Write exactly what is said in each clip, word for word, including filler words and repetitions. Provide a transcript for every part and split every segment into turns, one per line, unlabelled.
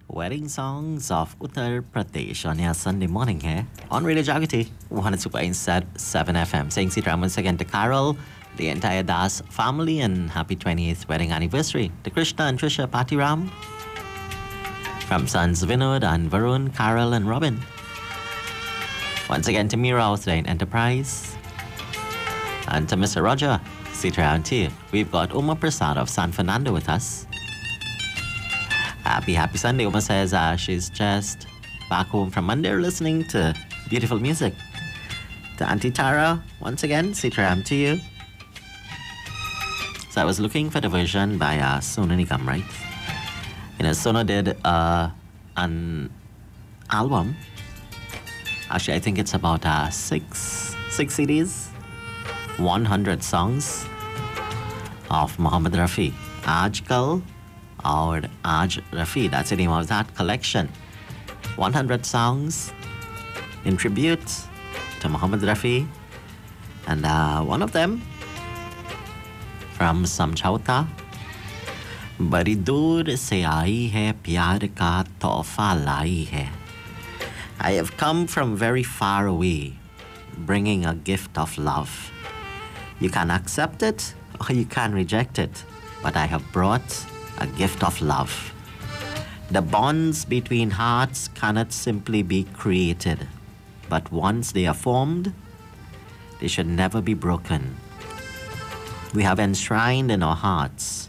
Wedding Songs of Uttar Pradesh on your Sunday morning here on Radio Jagati, one oh two point seven F M. Saying Sita once again to Carol, the entire Das family, and happy twentieth wedding anniversary to Krishna and Trisha Patiram. From sons Vinod and Varun, Carol and Robin. Once again to Mira out there in Enterprise. And to Mister Roger, Sita and to you. We've got Uma Prasad of San Fernando with us. Happy, happy Sunday. Uma says uh, she's just back home from Monday listening to beautiful music. To Auntie Tara, once again, Sitaram to you. So I was looking for the version by uh, Sonu Nigam, right? You know, Sonu did uh, an album. Actually, I think it's about uh, six, six C Ds, one hundred songs of Mohammed Rafi. Aajkal or Aaj Rafi, that's the name of that collection. one hundred songs in tribute to Mohammed Rafi. And uh, one of them from Samjhauta. बड़ी दूर से आई है प्यार का तोहफा लाई है. I have come from very far away, bringing a gift of love. You can accept it or you can reject it, but I have brought a gift of love. The bonds between hearts cannot simply be created, but once they are formed, they should never be broken. We have enshrined in our hearts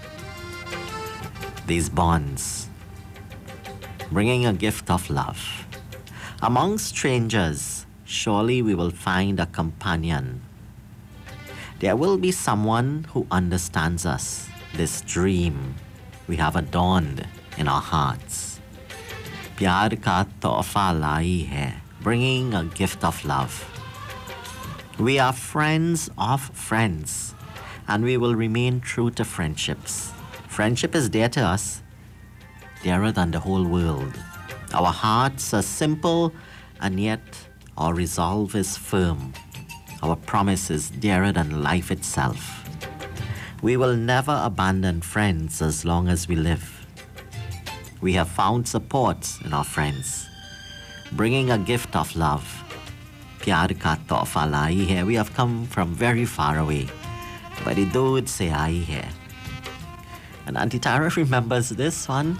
these bonds, bringing a gift of love. Among strangers, surely we will find a companion. There will be someone who understands us, this dream we have adorned in our hearts. Pyar ka tohfa lai hai, bringing a gift of love. We are friends of friends, and we will remain true to friendships. Friendship is dear to us, dearer than the whole world. Our hearts are simple, and yet our resolve is firm. Our promise is dearer than life itself. We will never abandon friends as long as we live. We have found support in our friends, bringing a gift of love. Pyar ka tohfa lai hai. We have come from very far away, badi dood se aayi hai. And Auntie Tara remembers this one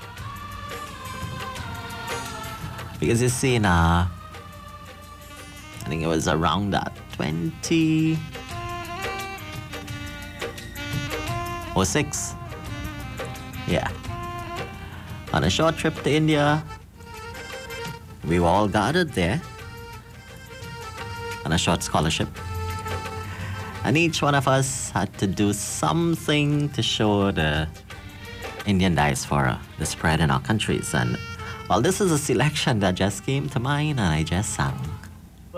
because you see, uh, I think it was around that twenty or six. Yeah. On a short trip to India, we were all gathered there on a short scholarship. And each one of us had to do something to show the Indian diaspora, the spread in our countries. And well, this is a selection that just came to mind and I just sang.